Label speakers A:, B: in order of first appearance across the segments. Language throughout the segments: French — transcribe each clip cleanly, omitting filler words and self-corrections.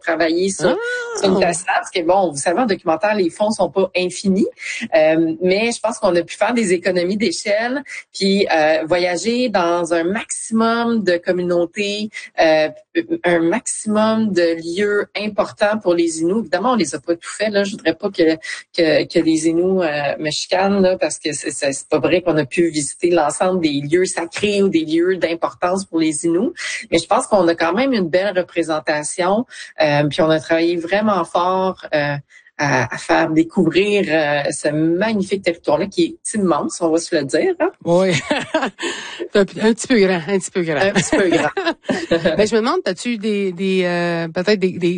A: travailler sur une tasse parce que bon, vous savez, en documentaire, les fonds sont pas infinis, mais je pense qu'on a pu faire des économies d'échelle, puis voyager dans un maximum de communautés, un maximum de lieux importants pour les Inuits. Évidemment, on les a pas tout fait, là. Je voudrais pas que les Inuits me chicanent, là, parce que c'est pas vrai qu'on a pu visiter l'ensemble des lieux sacrés ou des lieux d'importance pour les Inuits. Mais je pense qu'on a quand même une belle représentation. Puis on a travaillé vraiment fort à faire découvrir ce magnifique territoire-là qui est immense, on va se le dire. Hein?
B: Oui, un petit peu grand.
A: Un petit peu grand.
B: Mais je me demande, as-tu peut-être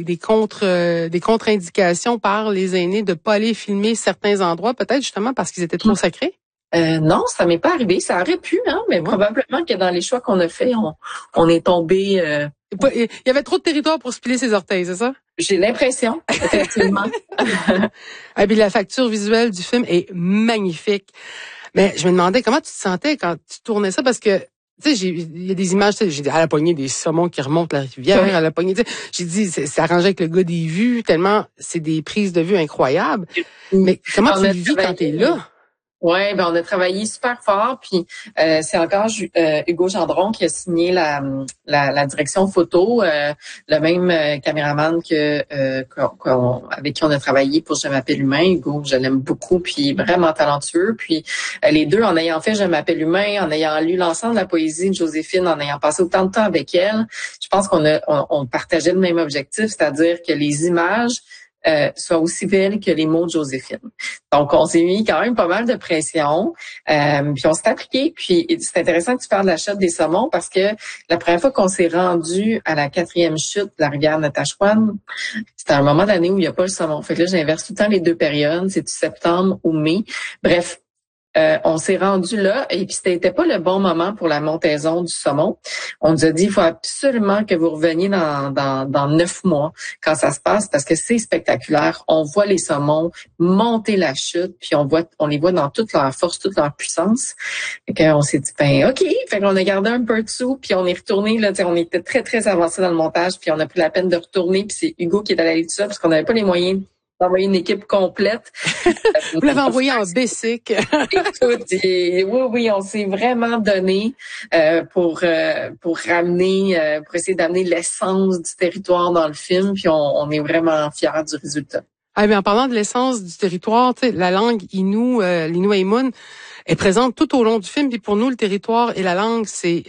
B: des contre-indications par les aînés de pas aller filmer certains endroits, peut-être justement parce qu'ils étaient trop sacrés?
A: Non, ça m'est pas arrivé. Ça aurait pu, hein, mais probablement que dans les choix qu'on a fait, on est tombé.
B: Il y avait trop de territoire pour se piler ses orteils, c'est ça?
A: J'ai l'impression, effectivement.
B: Ah, puis la facture visuelle du film est magnifique. Mais je me demandais comment tu te sentais quand tu tournais ça, parce que tu sais, il y a des images, j'ai dit à la poignée des saumons qui remontent la rivière, à la poignée, tu sais, j'ai dit c'est arrangé avec le gars des vues, tellement c'est des prises de vue incroyables. Mais comment tu le vis quand t'es là?
A: Ouais, ben on a travaillé super fort, puis c'est encore Hugo Gendron qui a signé la direction photo, le même caméraman avec qui on a travaillé pour Je m'appelle humain. Hugo, je l'aime beaucoup, puis vraiment talentueux. Puis les deux, en ayant fait Je m'appelle humain, en ayant lu l'ensemble de la poésie de Joséphine, en ayant passé autant de temps avec elle, je pense qu'on partageait le même objectif, c'est-à-dire que les images soit aussi belle que les mots de Joséphine. Donc, on s'est mis quand même pas mal de pression, puis on s'est appliqué. Puis c'est intéressant que tu parles de la chute des saumons parce que la première fois qu'on s'est rendu à la 4e chute de la rivière Natashquan, c'était un moment d'année où il n'y a pas le saumon. Fait que là, j'inverse tout le temps les deux périodes, c'est septembre ou mai. Bref, on s'est rendu là et puis c'était pas le bon moment pour la montaison du saumon. On nous a dit il faut absolument que vous reveniez dans 9 mois quand ça se passe parce que c'est spectaculaire. On voit les saumons monter la chute puis on les voit dans toute leur force, toute leur puissance. Fait qu'on s'est dit ben OK, fait qu'on a gardé un peu de sous puis on est retourné là, on était très très avancé dans le montage puis on a pris la peine de retourner puis c'est Hugo qui est allé tout ça parce qu'on n'avait pas les moyens d'envoyer une équipe complète.
B: Vous l'avez envoyé en Bessic.
A: Écoute, oui, on s'est vraiment donné pour ramener, pour essayer d'amener l'essence du territoire dans le film, puis on est vraiment fiers du résultat.
B: Ah, mais en parlant de l'essence du territoire, tu sais, la langue Innu, l'Inuaimun, est présente tout au long du film. Puis pour nous, le territoire et la langue,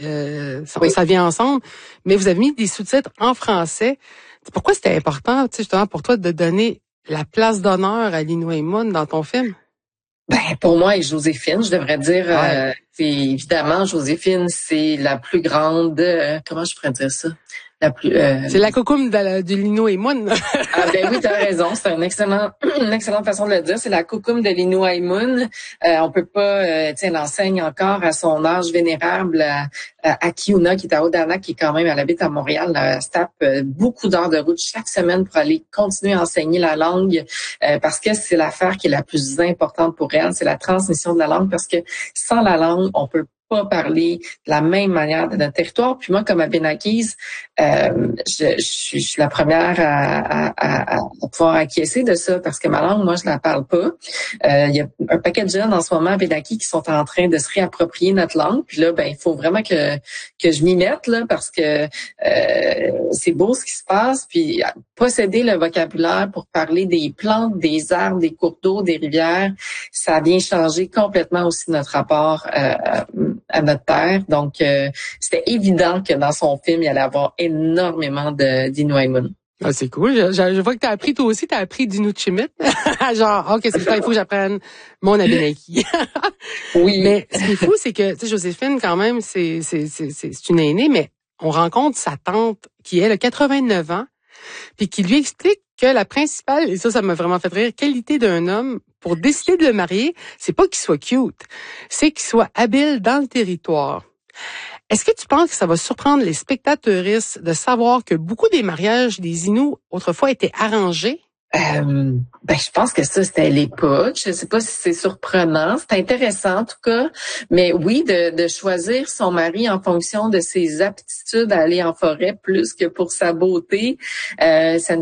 B: ça vient ensemble. Mais vous avez mis des sous-titres en français. Pourquoi c'était important, tu sais, justement, pour toi de donner la place d'honneur à l'Inuaimun dans ton film?
A: Ben pour moi et Joséphine, je devrais dire, c'est évidemment Joséphine, c'est la plus grande. Comment je pourrais dire ça?
B: C'est la coucoume de l'Inuaimun.
A: Ah ben oui, t'as raison. C'est une excellente façon de le dire. C'est la coucoume de l'Inuaimun. On peut pas, elle enseigne encore à son âge vénérable à Kiuna, qui est à Odanak, qui est quand même, elle habite à Montréal. Elle se tape beaucoup d'heures de route chaque semaine pour aller continuer à enseigner la langue parce que c'est l'affaire qui est la plus importante pour elle. C'est la transmission de la langue parce que sans la langue, on peut pas parler de la même manière de notre territoire. Puis moi, comme Abénaquise, je suis la première à pouvoir acquiescer de ça parce que ma langue, moi, je la parle pas. Il y a un paquet de jeunes en ce moment à Abénaquis qui sont en train de se réapproprier notre langue. Puis là, ben, il faut vraiment que je m'y mette là parce que c'est beau ce qui se passe. Puis posséder le vocabulaire pour parler des plantes, des arbres, des cours d'eau, des rivières, ça vient changer complètement aussi notre rapport à notre terre. Donc, c'était évident que dans son film, il allait avoir énormément d'Inuaimun.
B: Ah, c'est cool. Je vois que t'as appris, toi aussi, t'as appris d'Inuktitut. Genre, OK, c'est ça, il faut que j'apprenne mon Abénaquis.
A: Oui.
B: Mais ce qui est fou, c'est que, tu sais, Joséphine, quand même, c'est une aînée, mais on rencontre sa tante qui, elle, a 89 ans, puis qui lui explique que la principale, et ça m'a vraiment fait rire, qualité d'un homme pour décider de le marier, c'est pas qu'il soit cute, c'est qu'il soit habile dans le territoire. Est-ce que tu penses que ça va surprendre les spectateuristes de savoir que beaucoup des mariages des Inuits autrefois étaient arrangés?
A: Ben, je pense que ça, c'était l'époque. Je sais pas si c'est surprenant. C'est intéressant, en tout cas. Mais oui, de choisir son mari en fonction de ses aptitudes à aller en forêt plus que pour sa beauté, ça